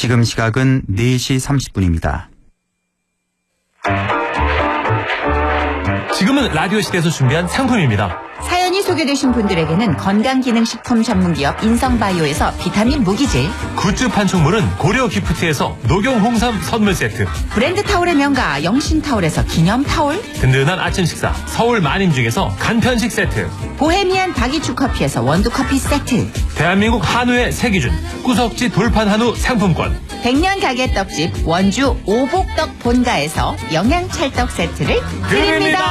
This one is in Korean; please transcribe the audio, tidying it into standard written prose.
지금 시각은 4시 30분입니다. 지금은 라디오 시대에서 준비한 상품입니다. 사연이 소개되신 분들에게는 건강기능식품 전문기업 인성바이오에서 비타민 무기질, 굿즈 판촉물은 고려기프트에서 녹용홍삼 선물 세트, 브랜드 타올의 명가 영신타올에서 기념타올, 든든한 아침 식사 서울 만인죽에서 간편식 세트, 보헤미안 다기축커피에서 원두커피 세트, 대한민국 한우의 세기준 구석지 돌판 한우 상품권, 100년 가게 떡집 원주 오복떡 본가에서 영양찰떡 세트를 드립니다.